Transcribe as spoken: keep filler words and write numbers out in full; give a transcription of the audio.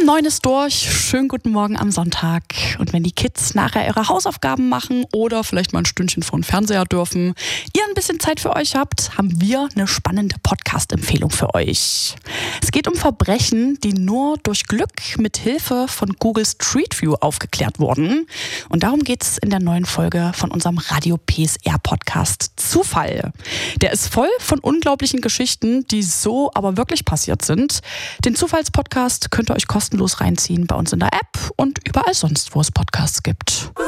neun ist durch. Schönen guten Morgen am Sonntag. Und wenn die Kids nachher ihre Hausaufgaben machen oder vielleicht mal ein Stündchen vor den Fernseher dürfen, ihr ein bisschen Zeit für euch habt, haben wir eine spannende Podcast-Empfehlung für euch. Es geht um Verbrechen, die nur durch Glück mit Hilfe von Google Street View aufgeklärt wurden. Und darum geht es in der neuen Folge von unserem Radio P S R-Podcast Zufall. Der ist voll von unglaublichen Geschichten, die so aber wirklich passiert sind. Den Zufallspodcast könnt ihr euch kostenlos reinziehen bei uns in der App und überall sonst, wo es Podcasts gibt.